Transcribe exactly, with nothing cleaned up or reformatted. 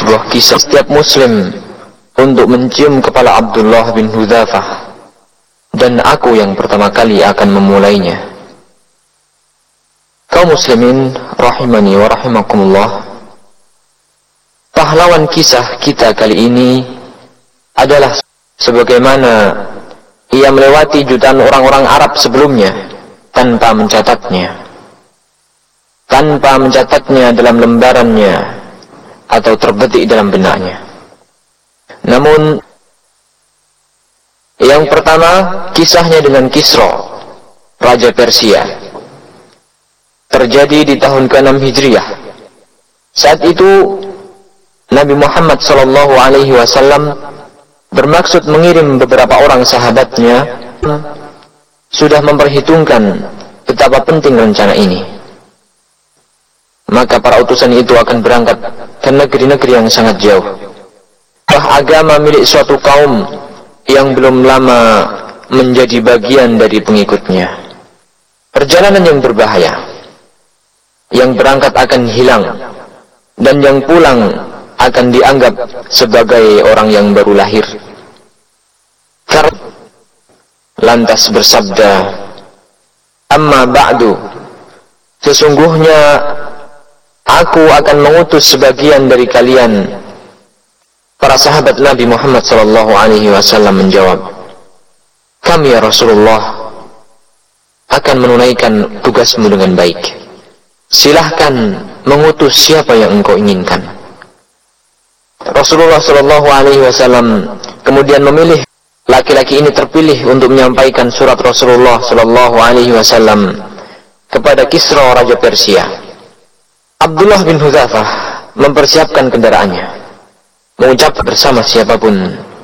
sebuah kisah setiap muslim untuk mencium kepala Abdullah bin Hudzafah, dan aku yang pertama kali akan memulainya. Kaum muslimin rahimani wa rahimakumullah, pahlawan kisah kita kali ini adalah sebagaimana ia melewati jutaan orang-orang Arab sebelumnya tanpa mencatatnya, tanpa mencatatnya dalam lembarannya atau terbetik dalam benaknya. Namun yang pertama, kisahnya dengan Kisra, Raja Persia, terjadi di tahun keenam Hijriah. Saat itu Nabi Muhammad sallallahu alaihi wasallam bermaksud mengirim beberapa orang sahabatnya, sudah memperhitungkan betapa penting rencana ini. Maka para utusan itu akan berangkat ke negeri-negeri yang sangat jauh, agama milik suatu kaum yang belum lama menjadi bagian dari pengikutnya. Perjalanan yang berbahaya, yang berangkat akan hilang, dan yang pulang akan dianggap sebagai orang yang baru lahir. Karena lantas bersabda, amma ba'du, sesungguhnya aku akan mengutus sebagian dari kalian. Para sahabat Nabi Muhammad sallallahu alaihi wasallam menjawab, kami ya Rasulullah akan menunaikan tugasmu dengan baik. Silahkan mengutus siapa yang engkau inginkan. Rasulullah sallallahu alaihi wasallam kemudian memilih laki-laki ini terpilih untuk menyampaikan surat Rasulullah sallallahu alaihi wasallam kepada Kisra, Raja Persia. Abdullah bin Hudzafah mempersiapkan kendaraannya, mengucap bersama siapapun